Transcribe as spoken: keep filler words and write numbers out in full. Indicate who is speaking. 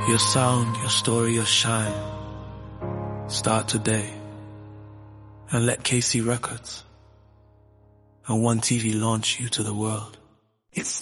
Speaker 1: Your sound, your story, your shine. Start today and let K C Records and One T V launch you to the world. It's